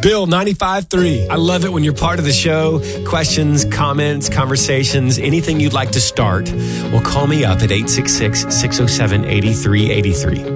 Bill 95.3. I love it when you're part of the show. Questions, comments, conversations, anything you'd like to start. Well, call me up at 866-607-8383.